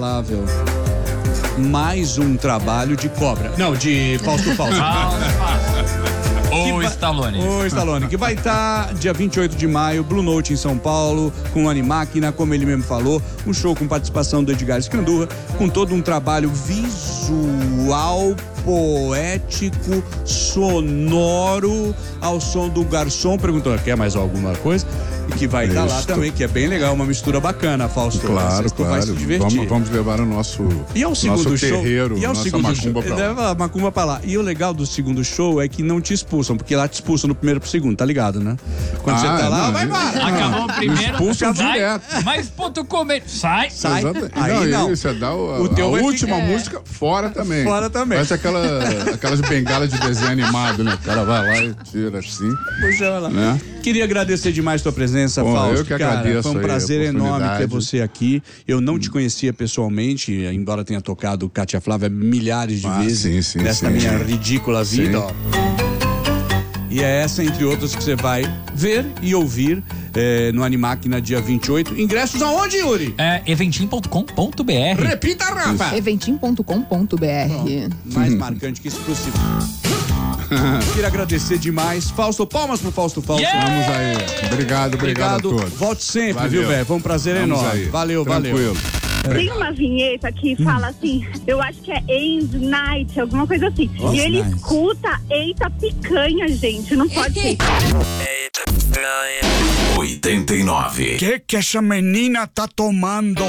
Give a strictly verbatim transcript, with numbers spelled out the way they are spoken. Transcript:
Mais um trabalho de cobra. Não, de Fausto Fausto. Ô, Stallone. Ô, Stallone, que vai estar dia vinte e oito de maio, Blue Note em São Paulo, com Animáquina, como ele mesmo falou, um show com participação do Edgar Escandurra, com todo um trabalho visual, poético, sonoro, ao som do garçom. Perguntou, quer mais alguma coisa? E que vai estar lá também, que é bem legal, uma mistura bacana, Fausto. Claro, Vocês claro. Vai se divertir. Vamos, vamos levar o nosso, e ao segundo nosso show, terreiro, e ao nossa segundo macumba show, pra lá. leva a macumba pra lá. E o legal do segundo show é que não te expulsam, porque lá te expulsam no primeiro pro segundo, tá ligado, né? Quando Ah, você tá lá, não, vai embora. Acabou o primeiro, Expulsam sai, direto. mas ponto comer, sai. Sai. Exatamente. Aí não, não. E você dá o, O teu a vai última ficar- música fora também. Fora também. Parece aquela, aquelas bengalas de desenho animado, né? O cara vai lá e tira assim. Puxa lá. Né? Queria agradecer demais tua presença, Bom, Fausto. eu que cara, agradeço foi um aí a prazer enorme oportunidade. ter você aqui. Eu não te conhecia pessoalmente, embora tenha tocado Cátia Flávia milhares de Ah, vezes sim, sim, nesta sim. minha ridícula vida, Sim. ó. E é essa, entre outras, que você vai ver e ouvir eh, no Animáquina dia vinte e oito. Ingressos aonde, Yuri? É eventim ponto com ponto b r. Repita, Rafa! eventim ponto com ponto b r. Mais marcante que isso possível. Queria agradecer demais. Fausto, palmas pro Fausto Fausto. Yeah! Vamos aí. Obrigado, obrigado, a todos. Volte sempre, Valeu. viu, velho? Foi um prazer Vamos enorme. aí. Valeu, Tranquilo. valeu. Tem uma vinheta que fala assim, eu acho que é End Night, alguma coisa assim. Nossa, e ele nice. escuta, eita picanha, gente, não pode ser. oitenta e nove. Que que essa menina tá tomando?